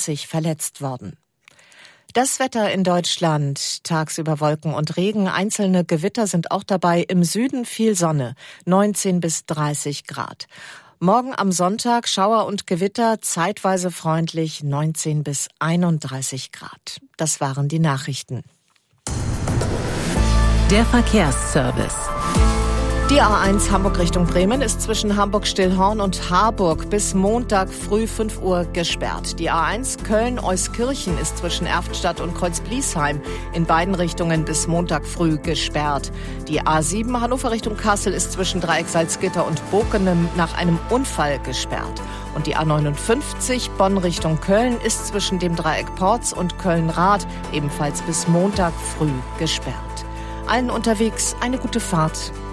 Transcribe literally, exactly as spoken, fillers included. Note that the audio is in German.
dreißig verletzt worden. Das Wetter in Deutschland, tagsüber Wolken und Regen, einzelne Gewitter sind auch dabei, im Süden viel Sonne, neunzehn bis dreißig Grad. Morgen am Sonntag Schauer und Gewitter, zeitweise freundlich, neunzehn bis einunddreißig Grad. Das waren die Nachrichten. Der Verkehrsservice. Die A eins Hamburg Richtung Bremen ist zwischen Hamburg-Stillhorn und Harburg bis Montag früh fünf Uhr gesperrt. Die A eins Köln-Euskirchen ist zwischen Erftstadt und Kreuzbliesheim in beiden Richtungen bis Montag früh gesperrt. Die A sieben Hannover Richtung Kassel ist zwischen Dreieck Salzgitter und Bokenem nach einem Unfall gesperrt. Und die A neunundfünfzig Bonn Richtung Köln ist zwischen dem Dreieck Porz und Köln-Rath ebenfalls bis Montag früh gesperrt. Allen unterwegs eine gute Fahrt.